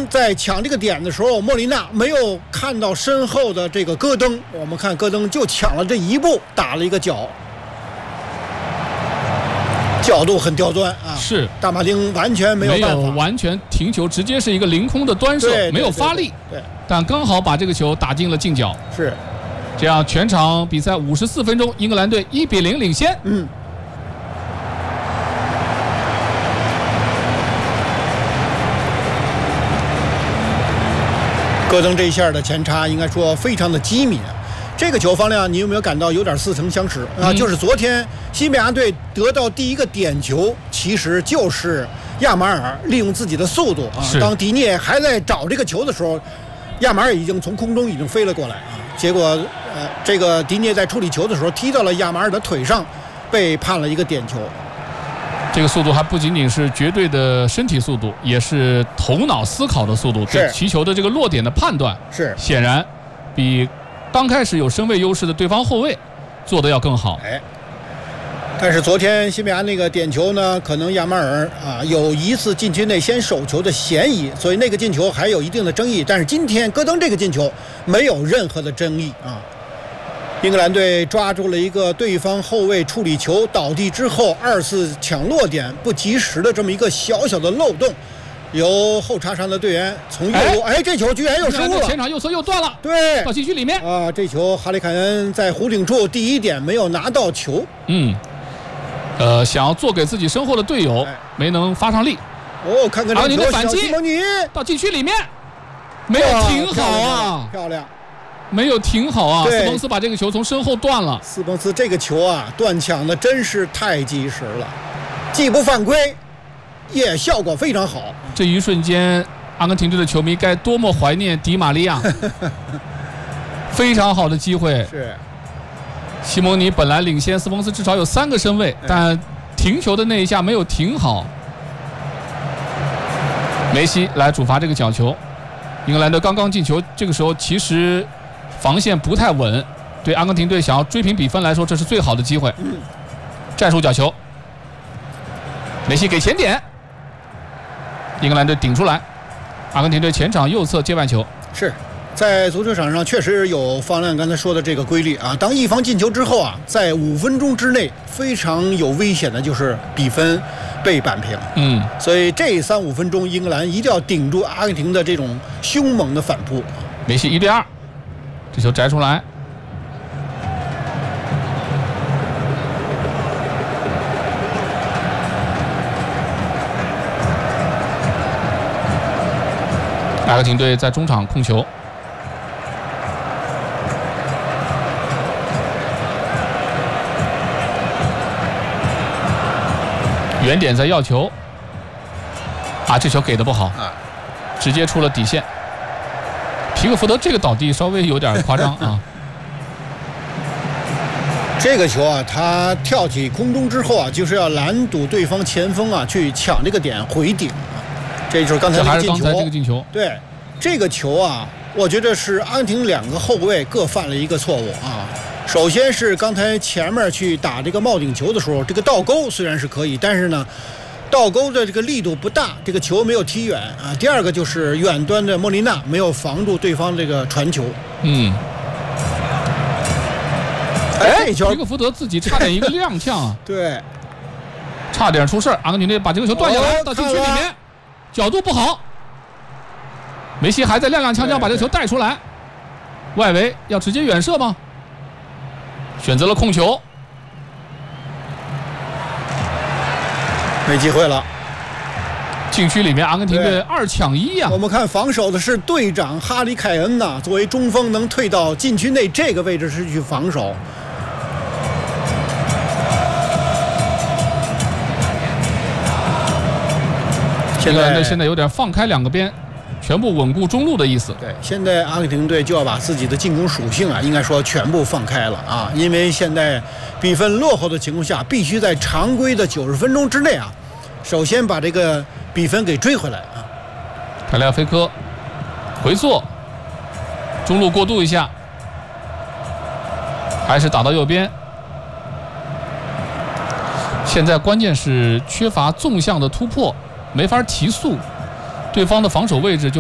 在抢这个点的时候，莫莉娜没有看到身后的这个戈登，我们看戈登就抢了这一步，打了一个脚，角度很刁钻啊。 是大马丁完全没有办法， 完全停球，直接是一个凌空的端射，没有发力， 对， 但刚好把这个球打进了近角。 是， 这样全场比赛54分钟，英格兰队1-0领先。 戈登这一下的前插应该说非常的机敏，这个球方亮，你有没有感到有点似曾相识啊？就是昨天西班牙队得到第一个点球，其实就是亚马尔利用自己的速度啊，当迪涅还在找这个球的时候，亚马尔已经从空中已经飞了过来啊，结果这个迪涅在处理球的时候踢到了亚马尔的腿上，被判了一个点球。 这个速度还不仅仅是绝对的身体速度，也是头脑思考的速度，对其球的这个落点的判断是显然比刚开始有身位优势的对方后卫做得要更好。 但是昨天西班牙那个点球呢，可能亚马尔啊有一次禁区内先手球的嫌疑，所以那个进球还有一定的争议。但是今天戈登这个进球没有任何的争议啊。英格兰队抓住了一个对方后卫处理球倒地之后2次抢落点不及时的这么一个小小的漏洞，由后插上的队员从右路，这球居然又失误了， 前场右侧又断了， 对， 到禁区里面啊！这球哈里凯恩在弧顶处第一点没有拿到球， 想要做给自己身后的队友，没能发上力。 看看这球， 反击， 西蒙尼到禁区里面，没有停好啊， 漂亮。 没有停好啊！斯彭斯把这个球从身后断了。 斯彭斯这个球啊，断抢的真是太及时了，既不犯规，也效果非常好。 这一瞬间，阿根廷队的球迷该多么怀念迪玛利亚！非常好的机会。 是。 西蒙尼本来领先斯彭斯至少有3个身位，但停球的那一下没有停好。梅西来主罚这个角球。英格兰队刚刚进球，这个时候其实防线不太稳，对阿根廷队想要追平比分来说，这是最好的机会。战术角球，梅西给前点，英格兰队顶出来，阿根廷队前场右侧接半球。 是在足球场上确实有方亮刚才说的这个规律啊，当一方进球之后啊，在5分钟之内非常有危险的就是比分被扳平。所以这3-5分钟英格兰一定要顶住阿根廷的这种凶猛的反扑。 梅西1-2，这球摘出来，阿根廷队在中场控球，远点在要球，这球给的不好，直接出了底线。皮克福德这个倒地稍微有点夸张啊。 这个球啊，他跳起空中之后啊，就是要拦堵对方前锋啊，去抢这个点回顶。这就是刚才那个进球。 这个进球。 对，这个球啊，我觉得是阿根廷2个后卫各犯了一个错误啊。首先是刚才前面去打这个帽顶球的时候，这个倒钩虽然是可以，但是呢，倒钩的这个力度不大，这个球没有踢远啊。第二个就是远端的莫莉娜没有防住对方这个传球。这球皮克福德自己差点一个踉跄啊。 对， 差点出事，阿根廷队把这个球断下来，到禁区里面，角度不好。梅西还在踉踉跄跄把这个球带出来，外围要直接远射吗？选择了控球， 没机会了。 禁区里面阿根廷队2抢1啊！ 我们看防守的是队长哈里凯恩呐，作为中锋能退到禁区内这个位置是去防守。 英格兰队现在有点放开2个边，全部稳固中路的意思。 对，现在阿根廷队就要把自己的进攻属性啊，应该说全部放开了啊，因为现在比分落后的情况下，必须在常规的90分钟之内啊，首先把这个比分给追回来啊。 泰利亚菲科回做，中路过渡一下，还是打到右边。现在关键是缺乏纵向的突破，没法提速，对方的防守位置就